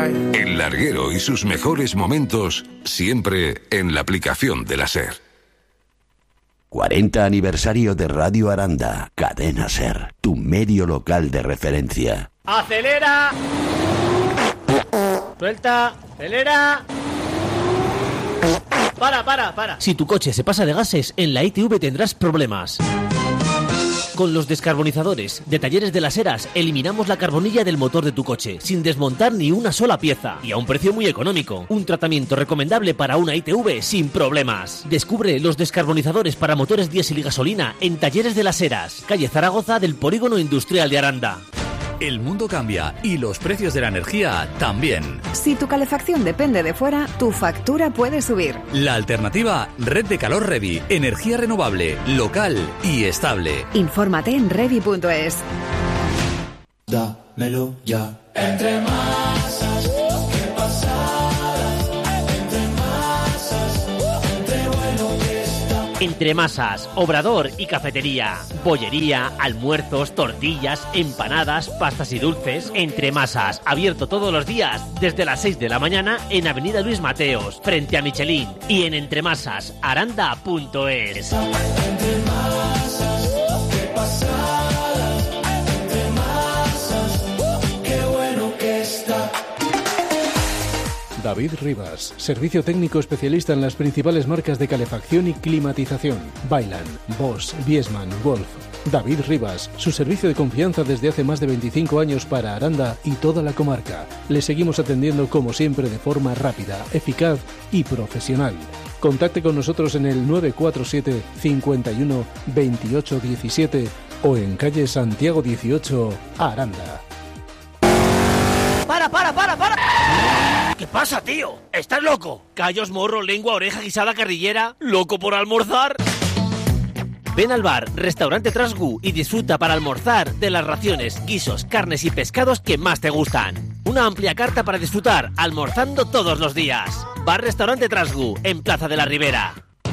El larguero y sus mejores momentos, siempre en la aplicación de la SER. 40 aniversario de Radio Aranda, Cadena SER, tu medio local de referencia. ¡Acelera! ¡Suelta! ¡Acelera! Para. Si tu coche se pasa de gases, en la ITV tendrás problemas. Con los descarbonizadores de Talleres de las Heras eliminamos la carbonilla del motor de tu coche sin desmontar ni una sola pieza y a un precio muy económico. Un tratamiento recomendable para una ITV sin problemas. Descubre los descarbonizadores para motores diésel y gasolina en Talleres de las Heras, calle Zaragoza del Polígono Industrial de Aranda. El mundo cambia y los precios de la energía también. Si tu calefacción depende de fuera, tu factura puede subir. La alternativa, Red de Calor Revi. Energía renovable, local y estable. Infórmate en revi.es. Dámelo ya. Entre masas, ¿qué pasadas? Entre masas, entre bueno que está. Entre Masas, obrador y cafetería, bollería, almuerzos, tortillas, empanadas, pastas y dulces. Entre Masas, abierto todos los días desde las 6 de la mañana en Avenida Luis Mateos, frente a Michelin, y en entremasasaranda.es. Entre masas, ¿qué pasadas? Entre masas, qué bueno que está. David Rivas, servicio técnico especialista en las principales marcas de calefacción y climatización. Vaillant, Bosch, Viessmann, Wolf. David Rivas, su servicio de confianza desde hace más de 25 años para Aranda y toda la comarca. Le seguimos atendiendo como siempre de forma rápida, eficaz y profesional. Contacte con nosotros en el 947 51 28 17 o en calle Santiago 18, Aranda. ¡Para! ¿Qué pasa, tío? ¿Estás loco? ¿Callos, morro, lengua, oreja, guisada, carrillera? ¿Loco por almorzar? Ven al bar, restaurante Trasgu y disfruta para almorzar de las raciones, guisos, carnes y pescados que más te gustan. Una amplia carta para disfrutar almorzando todos los días. Bar Restaurante Trasgu, en Plaza de la Ribera.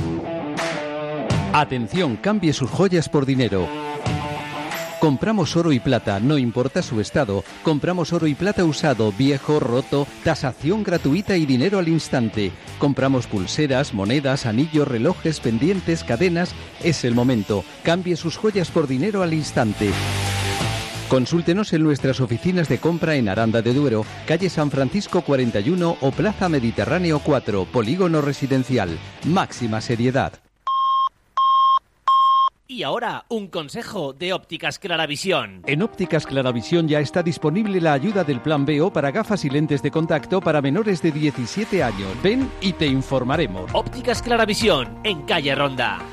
Atención, cambie sus joyas por dinero. Compramos oro y plata, no importa su estado. Compramos oro y plata usado, viejo, roto, tasación gratuita y dinero al instante. Compramos pulseras, monedas, anillos, relojes, pendientes, cadenas. Es el momento. Cambie sus joyas por dinero al instante. Consúltenos en nuestras oficinas de compra en Aranda de Duero, calle San Francisco 41 o Plaza Mediterráneo 4, Polígono Residencial. Máxima seriedad. Y ahora, un consejo de Ópticas Claravisión. En Ópticas Claravisión ya está disponible la ayuda del Plan BO para gafas y lentes de contacto para menores de 17 años. Ven y te informaremos. Ópticas Claravisión, en calle Ronda.